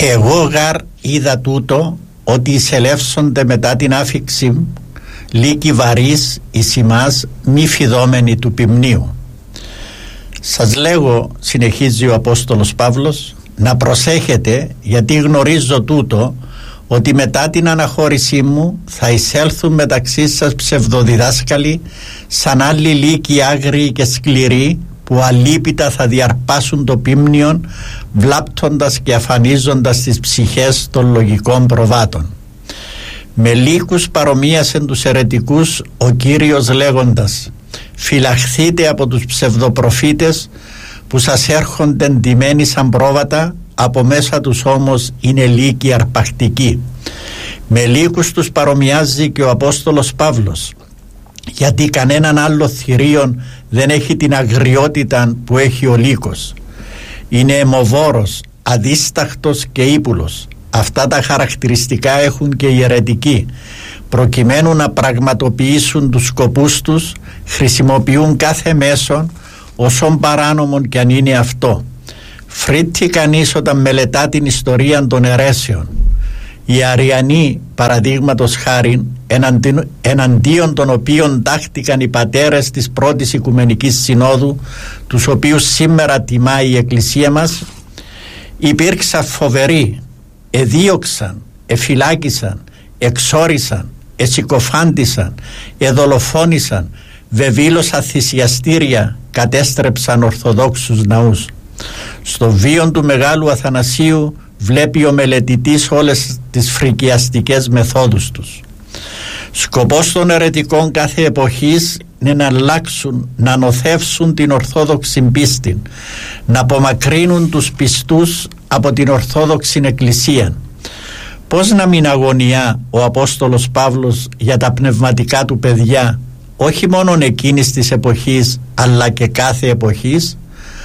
Εγώ γαρ είδα τούτο, ότι εισελεύσονται μετά την άφιξη λύκοι βαρύς εις ημάς μη φιδόμενοι του ποιμνίου. Σας λέγω, συνεχίζει ο Απόστολος Παύλος, να προσέχετε, γιατί γνωρίζω τούτο, ότι μετά την αναχώρησή μου θα εισέλθουν μεταξύ σας ψευδοδιδάσκαλοι σαν άλλοι λύκοι άγριοι και σκληροί, που αλίπητα θα διαρπάσουν το ποίμνιον, βλάπτοντας και αφανίζοντας τις ψυχές των λογικών προβάτων. Με λύκους παρομοίασεν τους αιρετικούς ο Κύριος λέγοντας: φυλαχθείτε από τους ψευδοπροφήτες που σας έρχονται ντυμένοι σαν πρόβατα, από μέσα τους όμως είναι λύκοι αρπακτικοί. Με λύκους τους παρομοιάζει και ο Απόστολος Παύλος, γιατί κανέναν άλλο θηρίον δεν έχει την αγριότητα που έχει ο λύκος. Είναι αιμοβόρος, αδίσταχτος και ύπουλος. Αυτά τα χαρακτηριστικά έχουν και οι αιρετικοί. Προκειμένου να πραγματοποιήσουν τους σκοπούς τους, χρησιμοποιούν κάθε μέσον, όσον παράνομον κι αν είναι αυτό. Φρύττει κανείς όταν μελετά την ιστορία των αιρέσεων. Οι Αριανοί, παραδείγματος χάριν, εναντίον των οποίων τάχτηκαν οι πατέρες της πρώτης Οικουμενικής Συνόδου, τους οποίους σήμερα τιμάει η Εκκλησία μας, υπήρξαν φοβεροί, εδίωξαν, εφυλάκησαν, εξόρισαν, εσυκοφάντησαν, εδολοφόνησαν, βεβήλωσαν θυσιαστήρια, κατέστρεψαν ορθοδόξους ναούς. Στο βίον του Μεγάλου Αθανασίου βλέπει ο μελετητής όλες τις φρικιαστικές μεθόδους τους. Σκοπός των αιρετικών κάθε εποχής είναι να αλλάξουν, να νοθεύσουν την ορθόδοξη πίστη, να απομακρύνουν τους πιστούς από την ορθόδοξη εκκλησία. Πώς να μην αγωνιά ο Απόστολος Παύλος για τα πνευματικά του παιδιά, όχι μόνον εκείνης της εποχής αλλά και κάθε εποχής?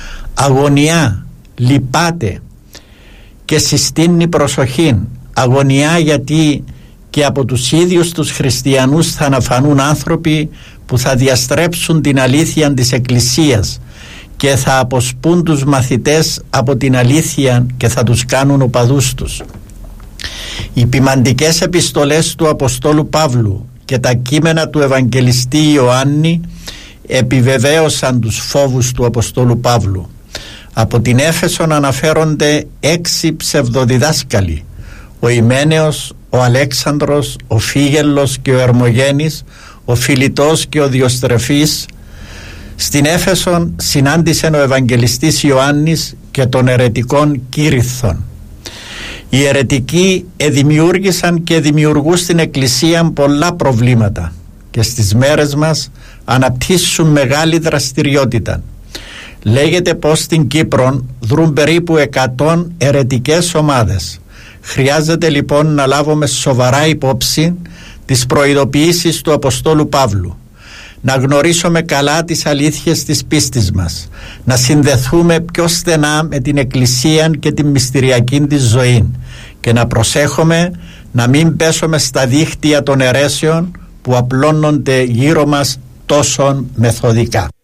Αγωνιά, λυπάται και συστήνει προσοχήν. Αγωνιά γιατί και από τους ίδιους τους χριστιανούς θα αναφανούν άνθρωποι που θα διαστρέψουν την αλήθεια της Εκκλησίας και θα αποσπούν τους μαθητές από την αλήθεια και θα τους κάνουν οπαδούς τους. Οι ποιμαντικές επιστολές του Αποστόλου Παύλου και τα κείμενα του Ευαγγελιστή Ιωάννη επιβεβαίωσαν τους φόβους του Αποστόλου Παύλου. Από την Έφεσον αναφέρονται 6 ψευδοδιδάσκαλοι: ο Ιμένεος, ο Αλέξανδρος, ο Φίγελλος και ο Ερμογένης, ο Φιλιτός και ο Διοστρεφής. Στην Έφεσον συνάντησε ο Ευαγγελιστής Ιωάννης και των αιρετικών Κύριθων. Οι αιρετικοί δημιούργησαν και δημιουργούν στην Εκκλησία πολλά προβλήματα και στις μέρες μας αναπτύσσουν μεγάλη δραστηριότητα. Λέγεται πως στην Κύπρο δρούν περίπου 100 αιρετικές ομάδες. Χρειάζεται λοιπόν να λάβουμε σοβαρά υπόψη τις προειδοποιήσεις του Αποστόλου Παύλου, να γνωρίσουμε καλά τις αλήθειες της πίστης μας, να συνδεθούμε πιο στενά με την Εκκλησία και την μυστηριακή της ζωή και να προσέχουμε να μην πέσουμε στα δίχτυα των αιρέσεων που απλώνονται γύρω μας τόσο μεθοδικά.